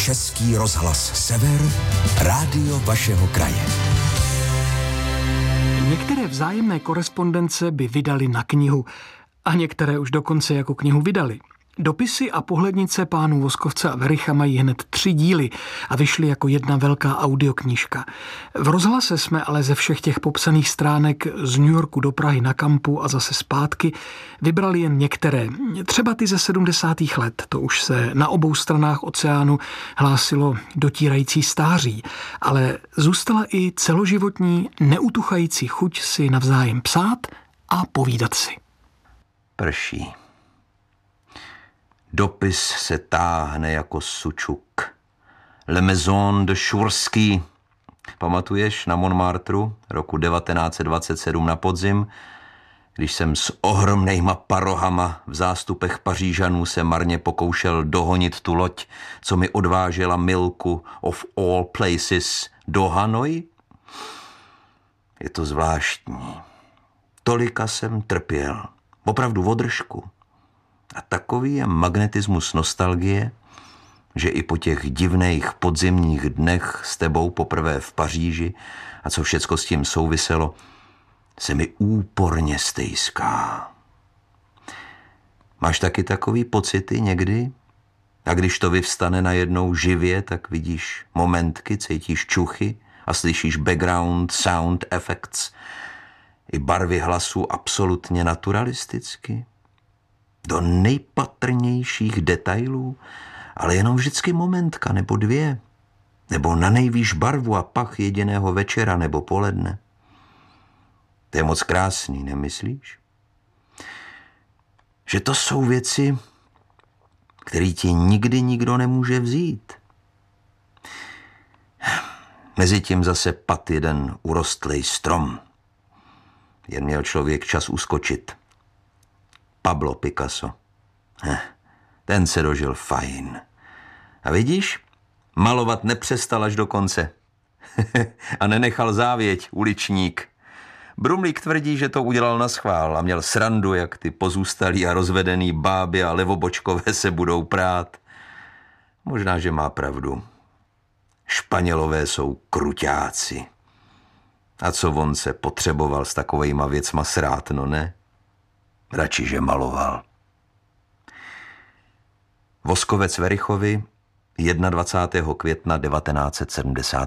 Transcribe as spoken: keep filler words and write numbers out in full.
Český rozhlas Sever, rádio vašeho kraje. Některé vzájemné korespondence by vydali na knihu a některé už dokonce jako knihu vydali. Dopisy a pohlednice pánů Voskovce a Wericha mají hned tři díly a vyšly jako jedna velká audioknížka. V rozhlase jsme ale ze všech těch popsaných stránek z New Yorku do Prahy na kampu a zase zpátky vybrali jen některé. Třeba ty ze sedmdesátých let, to už se na obou stranách oceánu hlásilo dotírající stáří, ale zůstala i celoživotní neutuchající chuť si navzájem psát a povídat si. Prší. Dopis se táhne jako sučuk. Le Maison de Šurský. Pamatuješ na Montmartru roku devatenáct set dvacet sedm na podzim, když jsem s ohromnejma parohama v zástupech Pařížanů se marně pokoušel dohonit tu loď, co mi odvážela Milku of all places do Hanoi? Je to zvláštní. Tolika jsem trpěl. Opravdu v održku. A takový je magnetismus nostalgie, že i po těch divných podzimních dnech s tebou poprvé v Paříži a co všecko s tím souviselo, se mi úporně stejská. Máš taky takový pocity někdy? A když to vyvstane najednou živě, tak vidíš momentky, cítíš čuchy a slyšíš background sound effects i barvy hlasu absolutně naturalisticky? Do nejpatrnějších detailů, ale jenom vždycky momentka nebo dvě, nebo na nejvýš barvu a pach jediného večera nebo poledne. To je moc krásný, nemyslíš? Že to jsou věci, které ti nikdy nikdo nemůže vzít. Mezitím zase pad jeden urostlej strom. Jen měl člověk čas uskočit. Pablo Picasso. Ten se dožil fajn. A vidíš, malovat nepřestal až do konce. A nenechal závěť, uličník. Brumlík tvrdí, že to udělal naschvál a měl srandu, jak ty pozůstalí a rozvedený báby a levobočkové se budou prát. Možná, že má pravdu. Španělové jsou kruťáci. A co on se potřeboval s takovejma věcma srát, no ne? Radši, že maloval. Voskovec Werichovi dvacátého prvního května devatenáct set sedmdesát